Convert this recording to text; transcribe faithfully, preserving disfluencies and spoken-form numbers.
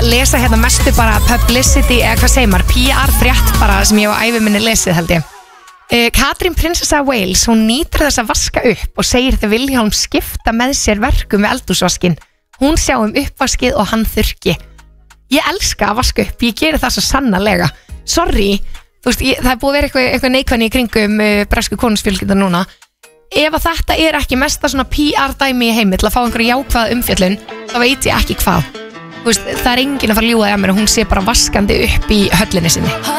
lesa hérna mestu bara publicity, eða hvað segir maður, P R frétt bara sem ég á ævi minni lesið held ég. uh, Katrín prinsessa Wales, hún nýtur þess að vaska upp og segir þegar Vilhjálm skipta með sér verkum við eldhúsvaskin. Hún sjá um uppvaskið og hann þurrki. Ég elska að vaska upp, ég geri það svo sannarlega. Sorry, þú veist, ég, það er búið að vera eitthvað, eitthvað neikvæðni í kringum uh, bresku konungsfjölskyldan núna. Ef að þetta er ekki mesta svona P R dæmi í heimi til að fá einhverju jákvæða umfjöllun, þá veit ég ekki hvað. Þú veist, það er enginn að fara að ljúga að mér og hún sé bara vaskandi upp í höllinni sinni.